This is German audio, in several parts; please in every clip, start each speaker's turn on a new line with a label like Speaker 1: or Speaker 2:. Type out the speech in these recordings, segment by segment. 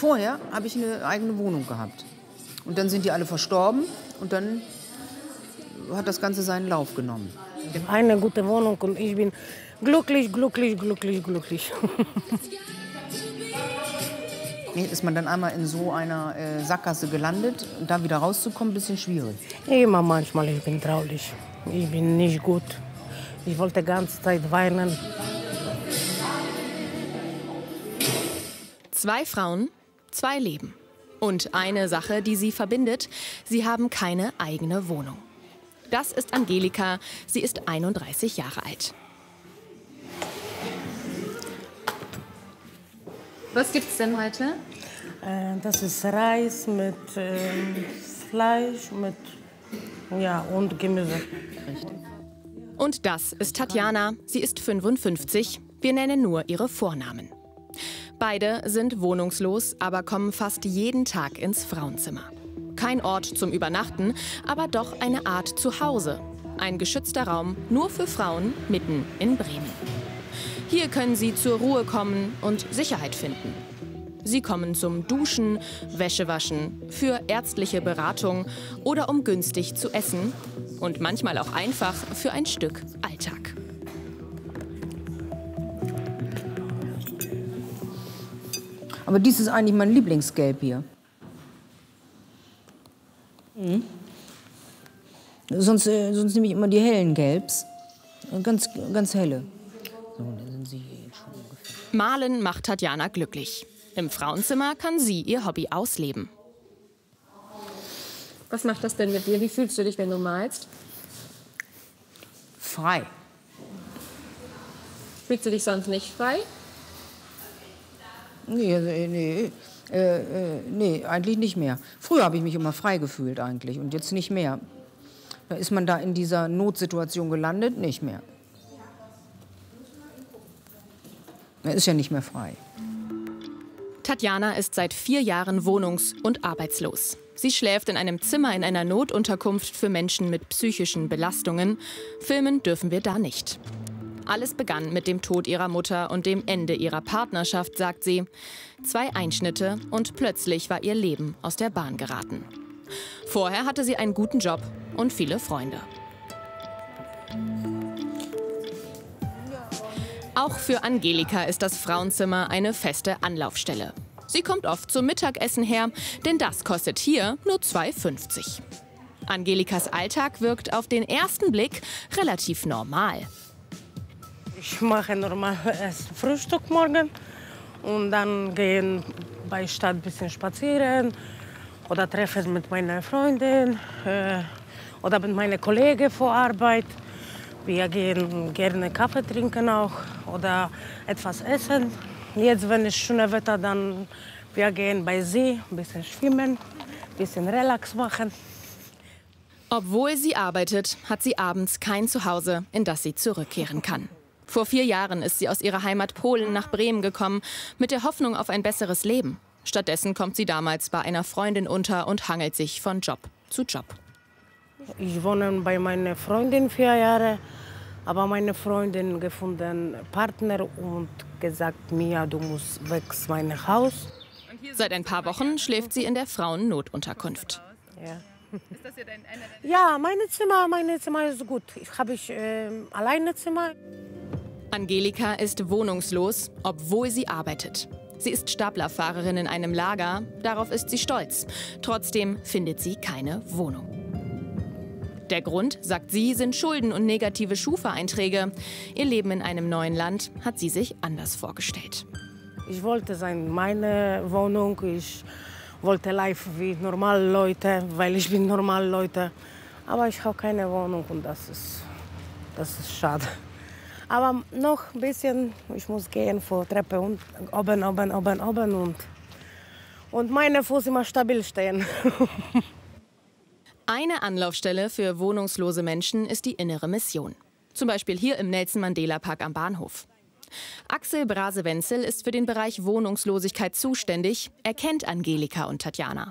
Speaker 1: vorher habe ich eine eigene Wohnung gehabt. Und dann sind die alle verstorben und dann hat das Ganze seinen Lauf genommen.
Speaker 2: Eine gute Wohnung und ich bin glücklich, glücklich, glücklich, glücklich.
Speaker 1: Ist man dann einmal in so einer Sackgasse gelandet und da wieder rauszukommen, ein bisschen schwierig.
Speaker 2: Immer manchmal, ich bin traurig. Ich bin nicht gut. Ich wollte die ganze Zeit weinen.
Speaker 3: 2 Frauen, 2 Leben. Und eine Sache, die sie verbindet: sie haben keine eigene Wohnung. Das ist Angelika, sie ist 31 Jahre alt.
Speaker 4: Was gibt's denn heute?
Speaker 2: Das ist Reis mit Fleisch und Gemüse.
Speaker 3: Und das ist Tatjana, sie ist 55. Wir nennen nur ihre Vornamen. Beide sind wohnungslos, aber kommen fast jeden Tag ins Frauenzimmer. Kein Ort zum Übernachten, aber doch eine Art Zuhause. Ein geschützter Raum nur für Frauen mitten in Bremen. Hier können sie zur Ruhe kommen und Sicherheit finden. Sie kommen zum Duschen, Wäschewaschen, für ärztliche Beratung oder um günstig zu essen. Und manchmal auch einfach für ein Stück Alltag.
Speaker 1: Aber dies ist eigentlich mein Lieblingsgelb hier. Sonst nehme ich immer die hellen Gelbs. Ganz, ganz helle. So, dann sind sie hier jetzt schon ungefähr.
Speaker 3: Malen macht Tatjana glücklich. Im Frauenzimmer kann sie ihr Hobby ausleben.
Speaker 4: Was macht das denn mit dir? Wie fühlst du dich, wenn du malst?
Speaker 1: Frei.
Speaker 4: Fühlst du dich sonst nicht frei?
Speaker 1: Nee, eigentlich nicht mehr. Früher habe ich mich immer frei gefühlt eigentlich und jetzt nicht mehr. Da ist man da in dieser Notsituation gelandet, nicht mehr. Man ist ja nicht mehr frei.
Speaker 3: Tatjana ist seit 4 Jahren wohnungs- und arbeitslos. Sie schläft in einem Zimmer in einer Notunterkunft für Menschen mit psychischen Belastungen. Filmen dürfen wir da nicht. Alles begann mit dem Tod ihrer Mutter und dem Ende ihrer Partnerschaft, sagt sie. 2 Einschnitte und plötzlich war ihr Leben aus der Bahn geraten. Vorher hatte sie einen guten Job und viele Freunde. Auch für Angelika ist das Frauenzimmer eine feste Anlaufstelle. Sie kommt oft zum Mittagessen her, denn das kostet hier nur 2,50 €. Angelikas Alltag wirkt auf den ersten Blick relativ normal.
Speaker 2: Ich mache normal erst Frühstück morgen und dann gehen bei Stadt ein bisschen spazieren oder treffen mit meiner Freundin oder mit meinen Kollegen vor Arbeit. Wir gehen gerne Kaffee trinken auch oder etwas essen. Jetzt, wenn es schönes Wetter, dann wir gehen bei See, ein bisschen schwimmen, ein bisschen Relax machen.
Speaker 3: Obwohl sie arbeitet, hat sie abends kein Zuhause, in das sie zurückkehren kann. Vor 4 Jahren ist sie aus ihrer Heimat Polen nach Bremen gekommen, mit der Hoffnung auf ein besseres Leben. Stattdessen kommt sie damals bei einer Freundin unter und hangelt sich von Job zu Job.
Speaker 2: Ich wohne bei meiner Freundin 4 Jahre, aber meine Freundin gefunden einen Partner und gesagt mir, du musst weg aus meinem Haus.
Speaker 3: Seit ein paar Wochen schläft sie in der Frauennotunterkunft.
Speaker 2: Ja. Ja, meine Zimmer ist gut. Ich habe alleine Zimmer.
Speaker 3: Angelika ist wohnungslos, obwohl sie arbeitet. Sie ist Staplerfahrerin in einem Lager, darauf ist sie stolz. Trotzdem findet sie keine Wohnung. Der Grund, sagt sie, sind Schulden und negative Schufa-Einträge. Ihr Leben in einem neuen Land hat sie sich anders vorgestellt.
Speaker 2: Ich wollte meine Wohnung, ich wollte live wie normale Leute, weil ich bin normale Leute. Aber ich habe keine Wohnung und das ist schade. Aber noch ein bisschen, ich muss gehen vor Treppe und oben und meine Fuß immer stabil stehen.
Speaker 3: Eine Anlaufstelle für wohnungslose Menschen ist die Innere Mission. Zum Beispiel hier im Nelson-Mandela-Park am Bahnhof. Axel Brase-Wenzel ist für den Bereich Wohnungslosigkeit zuständig. Er kennt Angelika und Tatjana.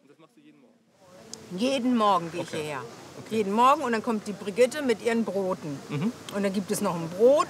Speaker 5: Jeden Morgen gehe ich hierher. Okay. Jeden Morgen und dann kommt die Brigitte mit ihren Broten. Und dann gibt es noch ein Brot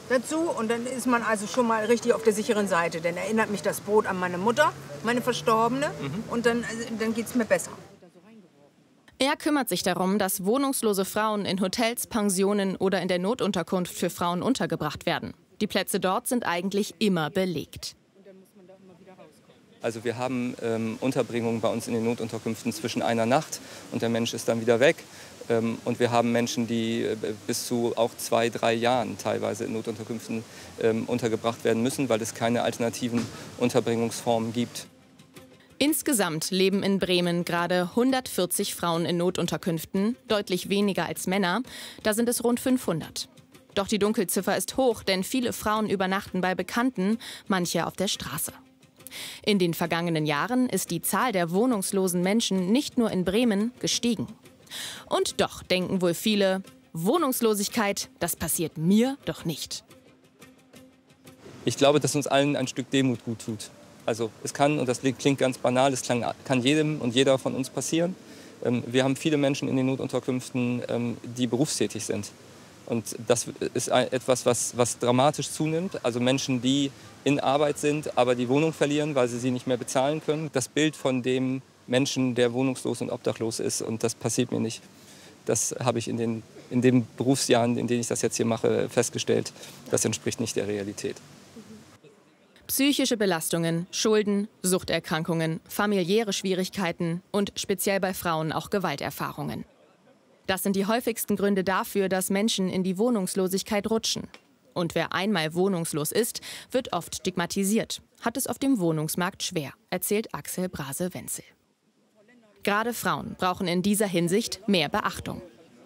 Speaker 1: dazu und dann ist man also schon mal richtig auf der sicheren Seite. Dann erinnert mich das Brot an meine Mutter, meine Verstorbene und dann geht es mir besser.
Speaker 3: Er kümmert sich darum, dass wohnungslose Frauen in Hotels, Pensionen oder in der Notunterkunft für Frauen untergebracht werden. Die Plätze dort sind eigentlich immer belegt.
Speaker 5: Also wir haben Unterbringungen bei uns in den Notunterkünften zwischen einer Nacht und der Mensch ist dann wieder weg. Und wir haben Menschen, die bis zu auch 2, 3 Jahren teilweise in Notunterkünften untergebracht werden müssen, weil es keine alternativen Unterbringungsformen gibt.
Speaker 3: Insgesamt leben in Bremen gerade 140 Frauen in Notunterkünften, deutlich weniger als Männer. Da sind es rund 500. Doch die Dunkelziffer ist hoch, denn viele Frauen übernachten bei Bekannten, manche auf der Straße. In den vergangenen Jahren ist die Zahl der wohnungslosen Menschen nicht nur in Bremen gestiegen. Und doch denken wohl viele, Wohnungslosigkeit, das passiert mir doch nicht.
Speaker 5: Ich glaube, dass uns allen ein Stück Demut gut tut. Also es kann, und das klingt ganz banal, es kann jedem und jeder von uns passieren. Wir haben viele Menschen in den Notunterkünften, die berufstätig sind. Und das ist etwas, was dramatisch zunimmt. Also Menschen, die in Arbeit sind, aber die Wohnung verlieren, weil sie nicht mehr bezahlen können. Das Bild von dem Menschen, der wohnungslos und obdachlos ist, und das passiert mir nicht. Das habe ich in den Berufsjahren, in denen ich das jetzt hier mache, festgestellt. Das entspricht nicht der Realität.
Speaker 3: Psychische Belastungen, Schulden, Suchterkrankungen, familiäre Schwierigkeiten und speziell bei Frauen auch Gewalterfahrungen. Das sind die häufigsten Gründe dafür, dass Menschen in die Wohnungslosigkeit rutschen. Und wer einmal wohnungslos ist, wird oft stigmatisiert, hat es auf dem Wohnungsmarkt schwer, erzählt Axel Brase-Wenzel. Gerade Frauen brauchen in dieser Hinsicht mehr Beachtung.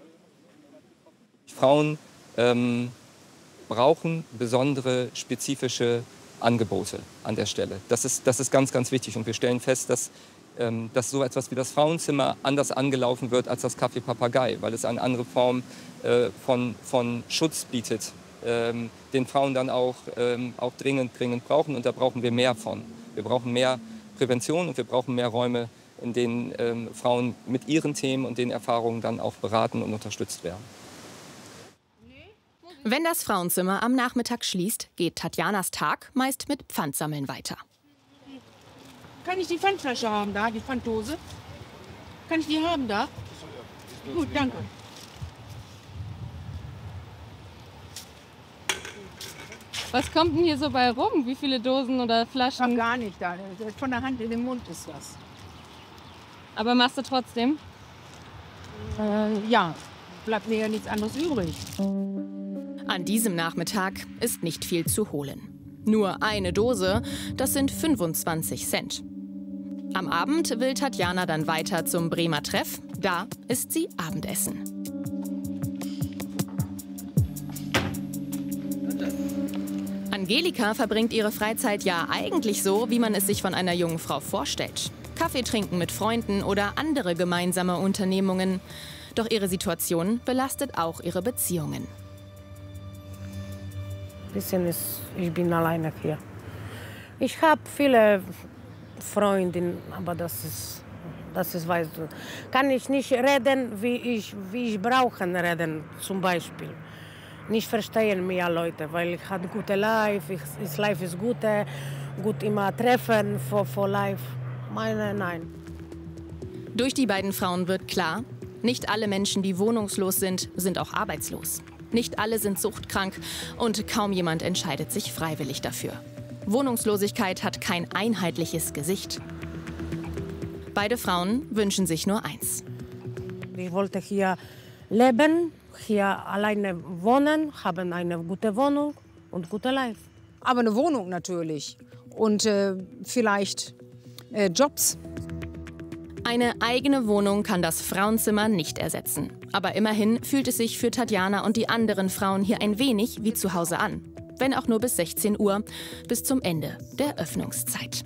Speaker 5: Frauen brauchen besondere, spezifische Angebote an der Stelle. Das ist ganz, ganz wichtig. Und wir stellen fest, dass so etwas wie das Frauenzimmer anders angelaufen wird als das Café Papagei, weil es eine andere Form von Schutz bietet, den Frauen dann auch dringend brauchen. Und da brauchen wir mehr von. Wir brauchen mehr Prävention und wir brauchen mehr Räume, in denen Frauen mit ihren Themen und den Erfahrungen dann auch beraten und unterstützt werden.
Speaker 3: Wenn das Frauenzimmer am Nachmittag schließt, geht Tatjanas Tag meist mit Pfandsammeln weiter.
Speaker 6: Kann ich die Pfandflasche haben da, die Pfanddose? Kann ich die haben da? Gut, danke.
Speaker 4: Was kommt denn hier so bei rum? Wie viele Dosen oder Flaschen?
Speaker 6: Ach, gar nicht da. Von der Hand in den Mund ist das.
Speaker 4: Aber machst du trotzdem?
Speaker 6: Ja, bleibt mir ja nichts anderes übrig.
Speaker 3: An diesem Nachmittag ist nicht viel zu holen. Nur eine Dose, das sind 25 Cent. Am Abend will Tatjana dann weiter zum Bremer Treff. Da isst sie Abendessen. Angelika verbringt ihre Freizeit ja eigentlich so, wie man es sich von einer jungen Frau vorstellt. Kaffee trinken mit Freunden oder andere gemeinsame Unternehmungen. Doch ihre Situation belastet auch ihre Beziehungen.
Speaker 2: Ich bin alleine hier. Ich habe viele Freundinnen, aber das ist, weißt du, kann ich nicht reden, wie ich brauche reden, zum Beispiel. Nicht verstehen mehr Leute, weil ich habe gute Life, das Life ist gut immer treffen für Life. Nein.
Speaker 3: Durch die beiden Frauen wird klar, nicht alle Menschen, die wohnungslos sind, sind auch arbeitslos. Nicht alle sind suchtkrank und kaum jemand entscheidet sich freiwillig dafür. Wohnungslosigkeit hat kein einheitliches Gesicht. Beide Frauen wünschen sich nur eins.
Speaker 2: Ich wollte hier leben, hier alleine wohnen, haben eine gute Wohnung und gute Life.
Speaker 1: Aber eine Wohnung natürlich und vielleicht Jobs.
Speaker 3: Eine eigene Wohnung kann das Frauenzimmer nicht ersetzen. Aber immerhin fühlt es sich für Tatjana und die anderen Frauen hier ein wenig wie zu Hause an. Wenn auch nur bis 16 Uhr, bis zum Ende der Öffnungszeit.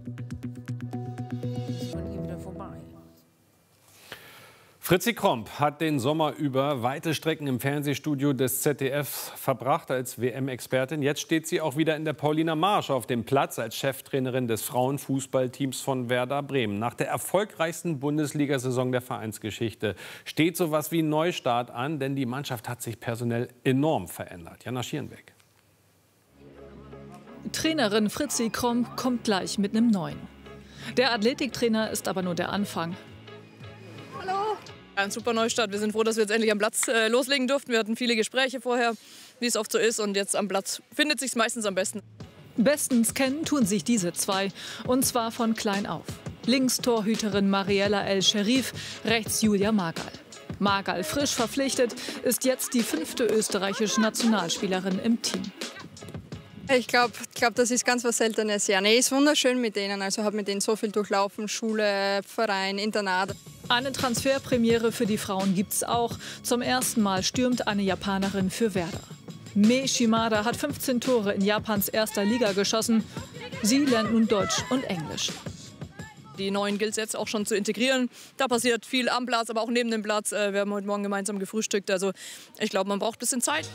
Speaker 7: Fritzi Kromp hat den Sommer über weite Strecken im Fernsehstudio des ZDF verbracht als WM-Expertin. Jetzt steht sie auch wieder in der Pauliner Marsch auf dem Platz als Cheftrainerin des Frauenfußballteams von Werder Bremen. Nach der erfolgreichsten Bundesliga-Saison der Vereinsgeschichte steht sowas wie ein Neustart an, denn die Mannschaft hat sich personell enorm verändert. Jana Schierenbeck.
Speaker 8: Trainerin Fritzi Kromp kommt gleich mit einem neuen. Der Athletiktrainer ist aber nur der Anfang.
Speaker 9: Hallo. Ein super Neustart. Wir sind froh, dass wir jetzt endlich am Platz loslegen durften. Wir hatten viele Gespräche vorher, wie es oft so ist. Und jetzt am Platz findet sich meistens am besten.
Speaker 8: Bestens kennen tun sich diese zwei. Und zwar von klein auf. Links Torhüterin Mariella El-Sherif, rechts Julia Margal. Margal, frisch verpflichtet, ist jetzt die 5. österreichische Nationalspielerin im Team.
Speaker 10: Ich glaube, das ist ganz was Seltenes. Ja, nee, ist wunderschön mit denen. Also habe mit denen so viel durchlaufen, Schule, Verein, Internat.
Speaker 8: Eine Transferpremiere für die Frauen gibt's auch. Zum ersten Mal stürmt eine Japanerin für Werder. Mei Shimada hat 15 Tore in Japans erster Liga geschossen. Sie lernt nun Deutsch und Englisch.
Speaker 9: Die Neuen gilt es jetzt auch schon zu integrieren. Da passiert viel am Platz, aber auch neben dem Platz. Wir haben heute Morgen gemeinsam gefrühstückt. Also ich glaube, man braucht ein bisschen Zeit.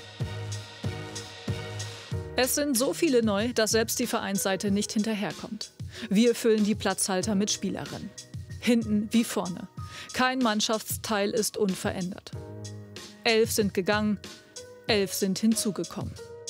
Speaker 8: Es sind so viele neu, dass selbst die Vereinsseite nicht hinterherkommt. Wir füllen die Platzhalter mit Spielerinnen. Hinten wie vorne. Kein Mannschaftsteil ist unverändert. 11 sind gegangen, 11 sind hinzugekommen.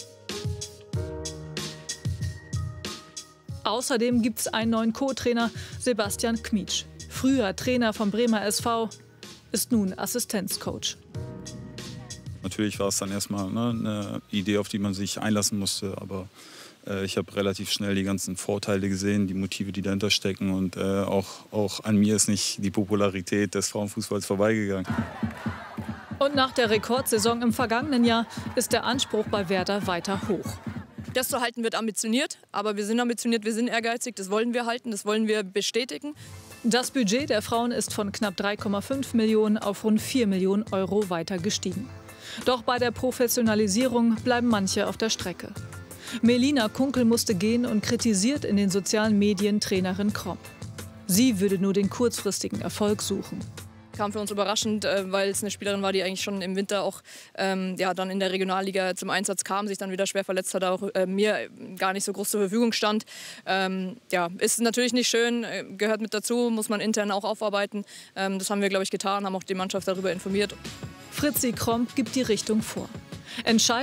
Speaker 8: Außerdem gibt es einen neuen Co-Trainer, Sebastian Kmitsch. Früher Trainer vom Bremer SV, ist nun Assistenzcoach.
Speaker 11: Natürlich war es dann erstmal eine Idee, auf die man sich einlassen musste. Aber ich habe relativ schnell die ganzen Vorteile gesehen, die Motive, die dahinter stecken. Und auch an mir ist nicht die Popularität des Frauenfußballs vorbeigegangen.
Speaker 8: Und nach der Rekordsaison im vergangenen Jahr ist der Anspruch bei Werder weiter hoch.
Speaker 9: Das zu halten wird ambitioniert, aber wir sind ambitioniert, wir sind ehrgeizig, das wollen wir halten, das wollen wir bestätigen.
Speaker 8: Das Budget der Frauen ist von knapp 3,5 Millionen auf rund 4 Millionen Euro weiter gestiegen. Doch bei der Professionalisierung bleiben manche auf der Strecke. Melina Kunkel musste gehen und kritisiert in den sozialen Medien Trainerin Kromp. Sie würde nur den kurzfristigen Erfolg suchen.
Speaker 9: Kam für uns überraschend, weil es eine Spielerin war, die eigentlich schon im Winter auch dann in der Regionalliga zum Einsatz kam, sich dann wieder schwer verletzt hat, auch mir gar nicht so groß zur Verfügung stand. Ist natürlich nicht schön, gehört mit dazu, muss man intern auch aufarbeiten. Das haben wir, glaube ich, getan, haben auch die Mannschaft darüber informiert.
Speaker 8: Fritzi Kromp gibt die Richtung vor. Entscheidend